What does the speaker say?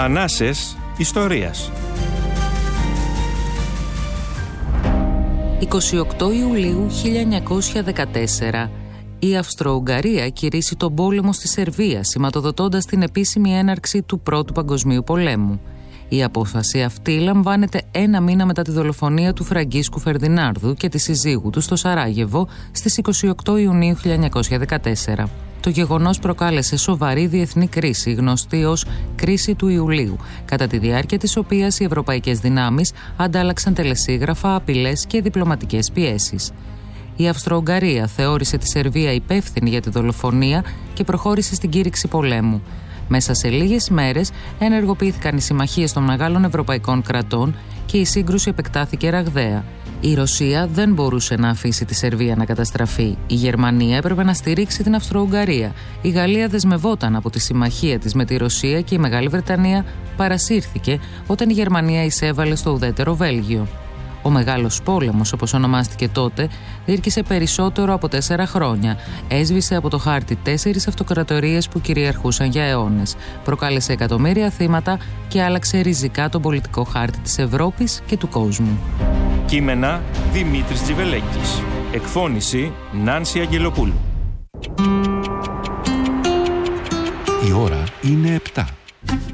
Ανάσες ιστορίας. 28 Ιουλίου 1914 η Αυστρο-Ουγγαρία κηρύσσει τον πόλεμο στη Σερβία, σηματοδοτώντας την επίσημη έναρξη του Πρώτου Παγκοσμίου Πολέμου. Η απόφαση αυτή λαμβάνεται ένα μήνα μετά τη δολοφονία του Φραγκίσκου Φερδινάνδου και της συζύγου του στο Σαράγεβο στις 28 Ιουνίου 1914. Το γεγονός προκάλεσε σοβαρή διεθνή κρίση, γνωστή ως κρίση του Ιουλίου, κατά τη διάρκεια της οποίας οι ευρωπαϊκές δυνάμεις αντάλλαξαν τελεσίγραφα, απειλές και διπλωματικές πιέσεις. Η Αυστρο-Ουγγαρία θεώρησε τη Σερβία υπεύθυνη για τη δολοφονία και προχώρησε στην κήρυξη πολέμου. Μέσα σε λίγες μέρες ενεργοποιήθηκαν οι συμμαχίες των μεγάλων ευρωπαϊκών κρατών και η σύγκρουση επεκτάθηκε ραγδαία. Η Ρωσία δεν μπορούσε να αφήσει τη Σερβία να καταστραφεί. Η Γερμανία έπρεπε να στηρίξει την Αυστρο-Ουγγαρία. Η Γαλλία δεσμευόταν από τη συμμαχία της με τη Ρωσία και η Μεγάλη Βρετανία παρασύρθηκε όταν η Γερμανία εισέβαλε στο ουδέτερο Βέλγιο. Ο Μεγάλος Πόλεμος, όπως ονομάστηκε τότε, διήρκησε περισσότερο από 4 χρόνια. Έσβησε από το χάρτη 4 αυτοκρατορίες που κυριαρχούσαν για αιώνες. Προκάλεσε εκατομμύρια θύματα και άλλαξε ριζικά τον πολιτικό χάρτη της Ευρώπης και του κόσμου. Κείμενα Δημήτρης Τζιβελέκης. Εκφώνηση Νάνση Αγγελοπούλου. Η ώρα είναι 7.